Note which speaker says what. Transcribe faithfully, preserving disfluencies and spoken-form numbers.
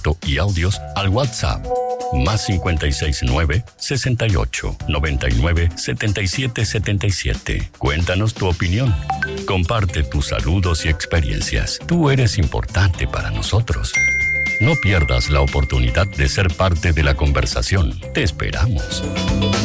Speaker 1: texto y audios al WhatsApp más cincuenta y seis nueve, sesenta y ocho, noventa y nueve, setenta y siete setenta y siete. Cuéntanos tu opinión. Comparte tus saludos y experiencias. Tú eres importante para nosotros. No pierdas la oportunidad de ser parte de la conversación. Te esperamos.